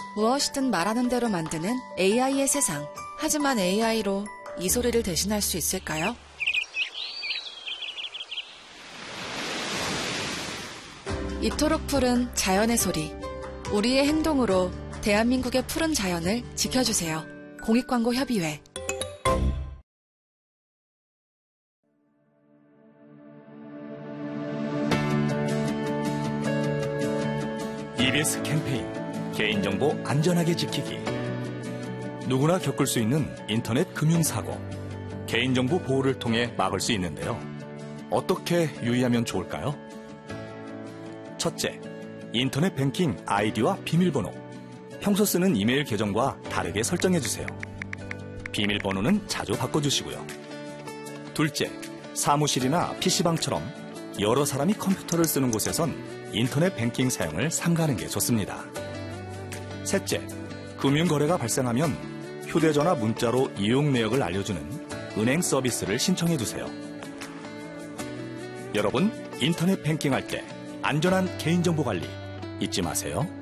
무엇이든 말하는 대로 만드는 AI의 세상. 하지만 AI로 이 소리를 대신할 수 있을까요? 이토록 푸른 자연의 소리. 우리의 행동으로 대한민국의 푸른 자연을 지켜주세요. 공익광고협의회. EBS 캠페인 개인정보 안전하게 지키기. 누구나 겪을 수 있는 인터넷 금융사고, 개인정보 보호를 통해 막을 수 있는데요. 어떻게 유의하면 좋을까요? 첫째, 인터넷 뱅킹 아이디와 비밀번호. 평소 쓰는 이메일 계정과 다르게 설정해주세요. 비밀번호는 자주 바꿔주시고요. 둘째, 사무실이나 PC방처럼 여러 사람이 컴퓨터를 쓰는 곳에선 인터넷 뱅킹 사용을 삼가는 게 좋습니다. 셋째, 금융거래가 발생하면 휴대전화 문자로 이용 내역을 알려주는 은행 서비스를 신청해주세요. 여러분, 인터넷 뱅킹할 때 안전한 개인정보 관리 잊지 마세요.